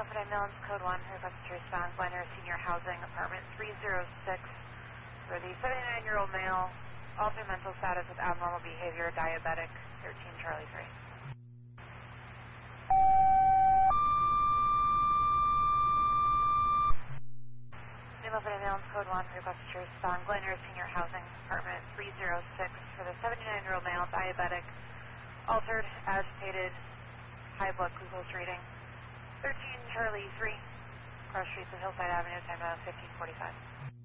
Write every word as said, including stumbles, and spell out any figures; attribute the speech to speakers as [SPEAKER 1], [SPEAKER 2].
[SPEAKER 1] Milford Mills, code one, request to respond, Glen Eyre Senior Housing, apartment three oh six, for the seventy-nine-year-old male, altered mental status with abnormal behavior, diabetic, thirteen Charlie three. Milford Mills, code one, request to respond, Glen Eyre Senior Housing, apartment three oh six, for the seventy-nine-year-old male, diabetic, altered, agitated, high blood glucose reading, thirteen Charlie three, cross streets of Hillside Avenue, time of fifteen forty-five.